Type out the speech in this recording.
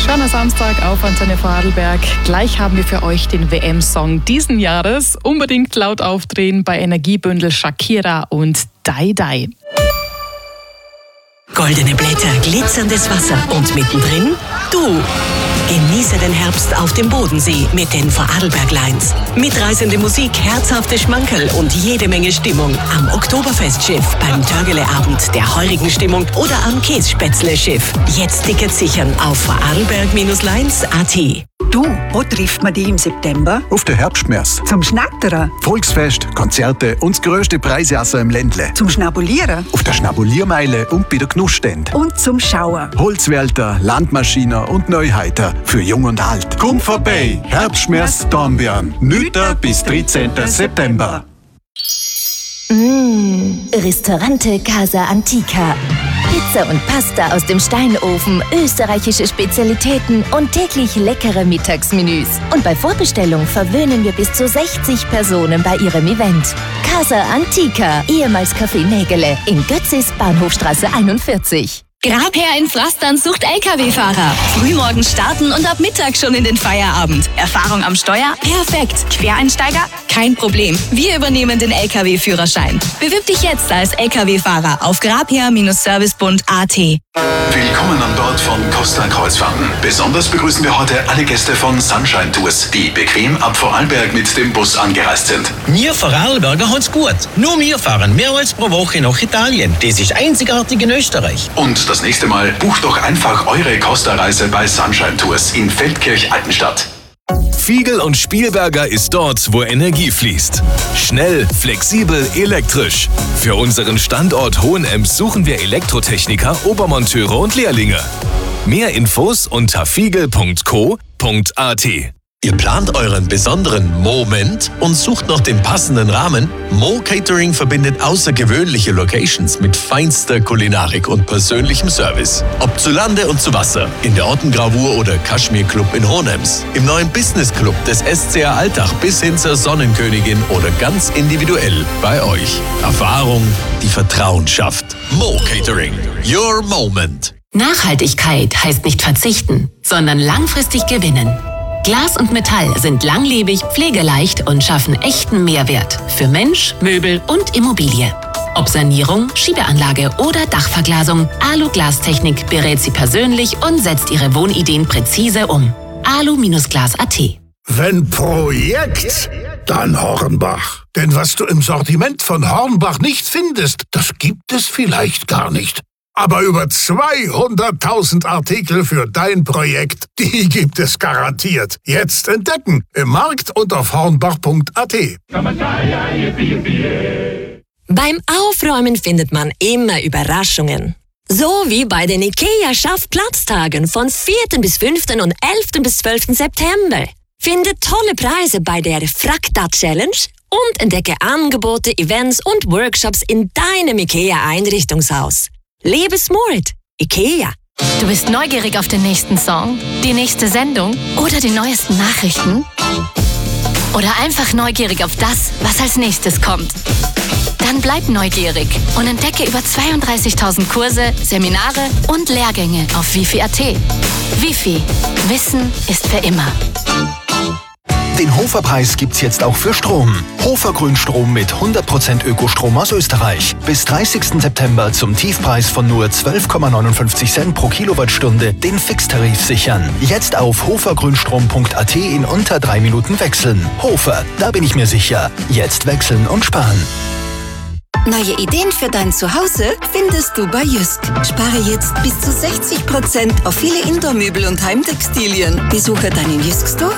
Schöner Samstag auf Antenne Vorarlberg. Gleich haben wir für euch den WM-Song diesen Jahres. Unbedingt laut aufdrehen bei Energiebündel Shakira und Dai Dai. Goldene Blätter, glitzerndes Wasser und mittendrin du. Genieße den Herbst auf dem Bodensee mit den Vorarlberg Lines. Mitreißende Musik, herzhafte Schmankerl und jede Menge Stimmung am Oktoberfestschiff, beim Törgele-Abend der heurigen Stimmung oder am Kässpätzle-Schiff. Jetzt Tickets sichern auf vorarlberg-lines.at. Du, wo trifft man dich im September? Auf der Herbstmesse. Zum Schnatterer? Volksfest, Konzerte und das grösste Preisjasse im Ländle. Zum Schnabulieren? Auf der Schnabuliermeile und bei der Genussstände. Und zum Schauen? Holzwälter, Landmaschiner und Neuheiter. Für Jung und Alt. Komm vorbei! Herbstmesse Dornbirn. 9. bis 13. September. Ristorante Casa Antica. Pizza und Pasta aus dem Steinofen, österreichische Spezialitäten und täglich leckere Mittagsmenüs. Und bei Vorbestellung verwöhnen wir bis zu 60 Personen bei ihrem Event. Casa Antica, ehemals Café Nägele, in Götzis, Bahnhofstraße 41. Grabherr in Frastern sucht Lkw-Fahrer. Frühmorgens starten und ab Mittag schon in den Feierabend. Erfahrung am Steuer? Perfekt. Quereinsteiger? Kein Problem. Wir übernehmen den Lkw-Führerschein. Bewirb dich jetzt als Lkw-Fahrer auf grabherr-servicebund.at. Willkommen an Bord von Costa Kreuzfahrten. Besonders begrüßen wir heute alle Gäste von Sunshine Tours, die bequem ab Vorarlberg mit dem Bus angereist sind. Wir Vorarlberger haben's gut. Nur wir fahren mehrmals pro Woche nach Italien. Das ist einzigartig in Österreich. Und das nächste Mal bucht doch einfach eure Costa-Reise bei Sunshine Tours in Feldkirch-Altenstadt. Fiegel und Spielberger ist dort, wo Energie fließt. Schnell, flexibel, elektrisch. Für unseren Standort Hohenems suchen wir Elektrotechniker, Obermonteure und Lehrlinge. Mehr Infos unter fiegel.co.at. Ihr plant euren besonderen Moment und sucht nach dem passenden Rahmen? Mo Catering verbindet außergewöhnliche Locations mit feinster Kulinarik und persönlichem Service. Ob zu Lande und zu Wasser, in der Ottengravur oder Kaschmir Club in Hohenems, im neuen Business Club des SCR Altach bis hin zur Sonnenkönigin oder ganz individuell bei euch. Erfahrung, die Vertrauen schafft. Mo Catering, your moment. Nachhaltigkeit heißt nicht verzichten, sondern langfristig gewinnen. Glas und Metall sind langlebig, pflegeleicht und schaffen echten Mehrwert für Mensch, Möbel und Immobilie. Ob Sanierung, Schiebeanlage oder Dachverglasung, Alu-Glastechnik berät Sie persönlich und setzt Ihre Wohnideen präzise um. alu-glas.at. Wenn Projekt, dann Hornbach. Denn was du im Sortiment von Hornbach nicht findest, das gibt es vielleicht gar nicht. Aber über 200.000 Artikel für dein Projekt, die gibt es garantiert. Jetzt entdecken im Markt und auf hornbach.at. Beim Aufräumen findet man immer Überraschungen. So wie bei den IKEA-Schaffplatztagen von 4. bis 5. und 11. bis 12. September. Finde tolle Preise bei der Frakta-Challenge und entdecke Angebote, Events und Workshops in deinem IKEA-Einrichtungshaus. Lebe smart. IKEA. Du bist neugierig auf den nächsten Song, die nächste Sendung oder die neuesten Nachrichten? Oder einfach neugierig auf das, was als nächstes kommt? Dann bleib neugierig und entdecke über 32.000 Kurse, Seminare und Lehrgänge auf Wifi.at. Wifi. Wissen ist für immer. Den Hofer-Preis gibt's jetzt auch für Strom. Hofer Grünstrom mit 100% Ökostrom aus Österreich. Bis 30. September zum Tiefpreis von nur 12,59 Cent pro Kilowattstunde den Fixtarif sichern. Jetzt auf hofergrünstrom.at in unter 3 Minuten wechseln. Hofer, da bin ich mir sicher. Jetzt wechseln und sparen. Neue Ideen für dein Zuhause findest du bei Jysk. Spare jetzt bis zu 60% auf viele Indoor-Möbel und Heimtextilien. Besuche deinen Jysk Store